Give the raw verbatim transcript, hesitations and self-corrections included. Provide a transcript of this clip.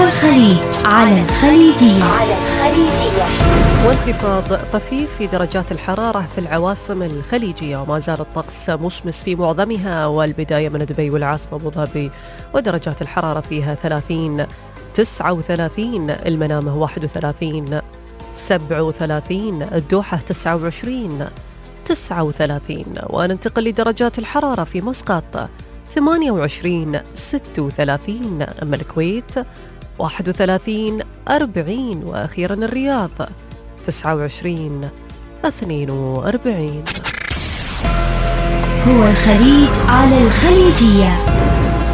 الخليج على الخليجية. على الخليجية. وانخفاض طفيف في درجات الحرارة في العواصم الخليجية، وما زال الطقس مشمس في معظمها، والبداية من دبي والعاصمة أبو ظبي ودرجات الحرارة فيها ثلاثين، تسعة وثلاثين، المنامة واحد وثلاثين، سبعة وثلاثين، الدوحة تسعة وعشرين، تسعة وثلاثين. وننتقل لدرجات الحرارة في مسقط ثمانية وعشرين، ستة وثلاثين، أما الكويت واحد وثلاثين، أربعين، وأخيرا الرياض تسعة وعشرين، اثنين وأربعين. هو الخليج على الخليجية.